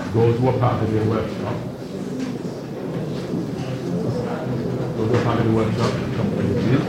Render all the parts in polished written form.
those who are part of the workshop. Those who are part of the workshop, come please.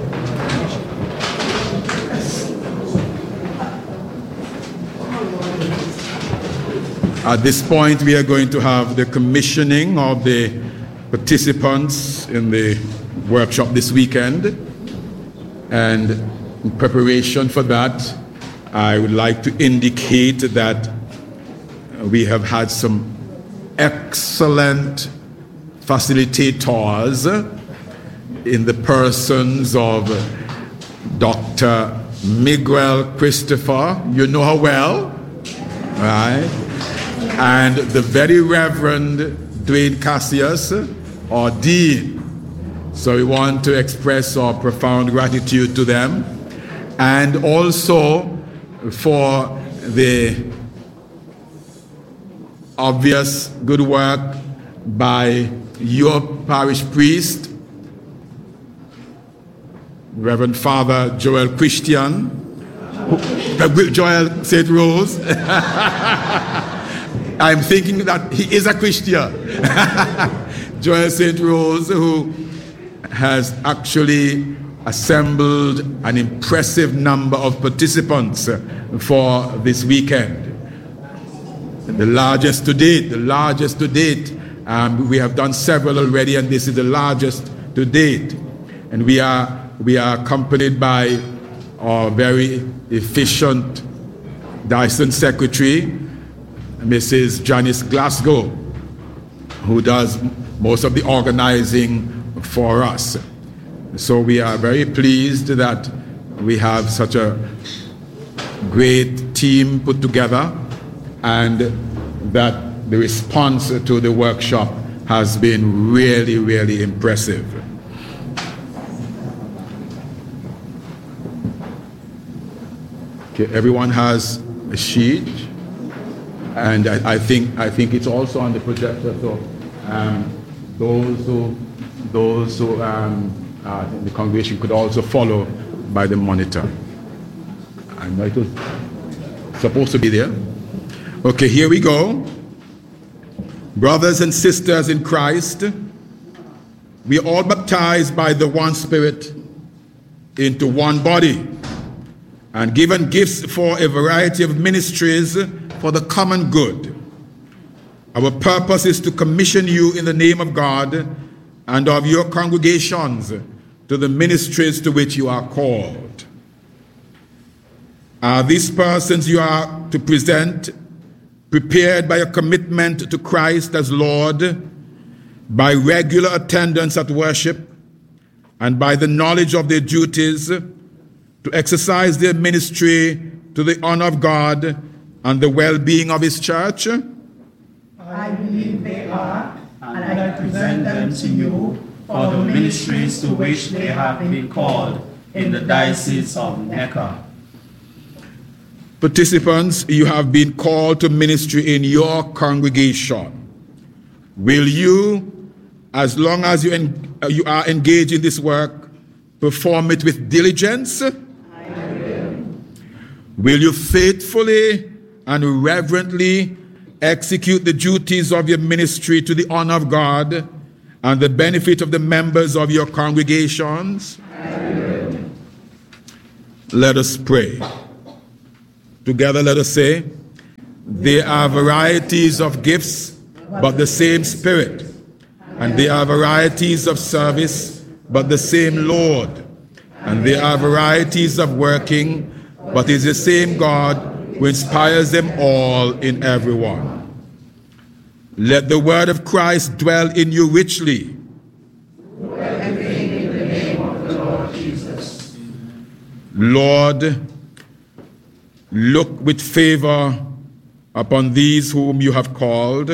At this point, we are going to have the commissioning of the participants in the workshop this weekend. And in preparation for that, I would like to indicate that we have had some excellent facilitators in the persons of Dr. Miguel Christopher. You know her well, right? And the very Reverend Dwayne Cassius, or Dean. So we want to express our profound gratitude to them. And also for the obvious good work by your parish priest, Reverend Father Joel Christian, Joel St. Rose. I'm thinking that he is a Christian. Joel St. Rose, who has actually assembled an impressive number of participants for this weekend. The largest to date. We have done several already, and this is the largest to date. And we are accompanied by our very efficient Dyson Secretary, Mrs. Janice Glasgow, who does most of the organizing for us. So we are very pleased that we have such a great team put together, and that the response to the workshop has been really, really impressive. Okay, everyone has a sheet, and I think it's also on the projector. So those who in the congregation could also follow by the monitor. I know it was supposed to be there. Okay, here we go. Brothers and sisters in Christ, we are all baptized by the one Spirit into one body, and given gifts for a variety of ministries for the common good. Our purpose is to commission you in the name of God and of your congregations to the ministries to which you are called. These persons you are to present, prepared by a commitment to Christ as Lord, by regular attendance at worship, and by the knowledge of their duties, to exercise their ministry to the honor of God and the well-being of His church. I believe they are, and I present them to you for the ministries to which they have been called in the Diocese of Necker. Participants, you have been called to ministry in your congregation. Will you, as long as you are engaged in this work, perform it with diligence? I will. Will you faithfully and reverently execute the duties of your ministry to the honor of God and the benefit of the members of your congregations? I will. Let us pray. Together let us say, there are varieties of gifts, but the same Spirit. And there are varieties of service, but the same Lord. And there are varieties of working, but it is the same God who inspires them all in everyone. Let the word of Christ dwell in you richly. Do everything in the name of the Lord Jesus. Lord, look with favor upon these whom you have called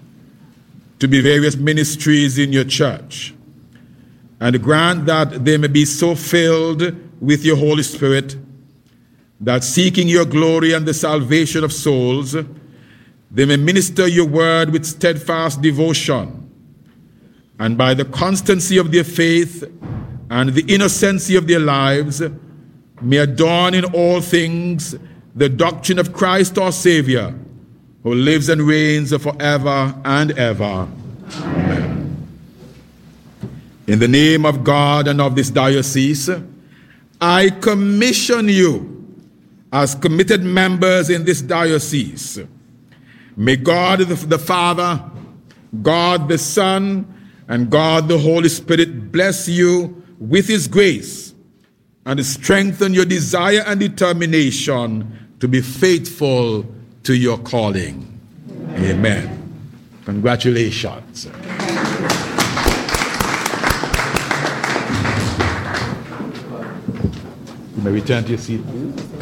to be various ministries in your church, and grant that they may be so filled with your Holy Spirit that, seeking your glory and the salvation of souls, they may minister your word with steadfast devotion, and by the constancy of their faith and the innocency of their lives may adorn in all things the doctrine of Christ our Savior, who lives and reigns forever and ever. Amen. In the name of God and of this diocese, I commission you as committed members in this diocese. May God the Father, God the Son, and God the Holy Spirit bless you with his grace and strengthen your desire and determination to be faithful to your calling. Amen. Congratulations. You may return to your seat, please.